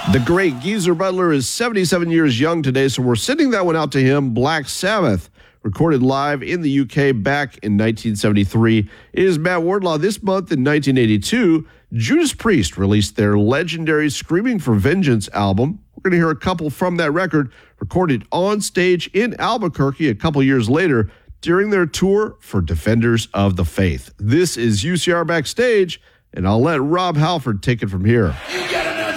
The great Geezer Butler is 77 years young today, so we're sending that one out to him. Black Sabbath, recorded live in the UK back in 1973. It is Matt Wardlaw. This month in 1982, Judas Priest released their legendary Screaming for Vengeance album. We're going to hear a couple from that record, recorded on stage in Albuquerque a couple years later during their tour for Defenders of the Faith. This is UCR Backstage, and I'll let Rob Halford take it from here. You gotta